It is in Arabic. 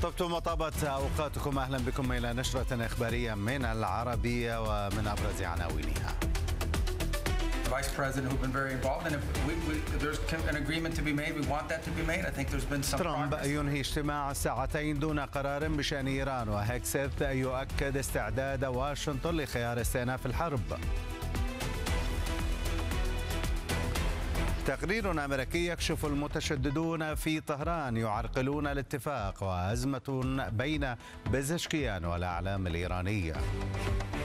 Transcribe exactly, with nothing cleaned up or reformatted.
طبتم وطابت أوقاتكم. أهلا بكم إلى نشرة إخبارية من العربية ومن أبرز عناوينها. Vice President who've been very involved, and if we, we, there's an agreement to be made, we want that to be made. I think there's been some ترامب progress. ينهي اجتماع ساعتين دون قرار بشأن إيران، وهيكسث يؤكد استعداد واشنطن لخيار استئناف الحرب. تقرير أمريكي يكشف المتشددون في طهران يعرقلون الاتفاق، وأزمة بين بزشكيان والأعلام الإيرانية.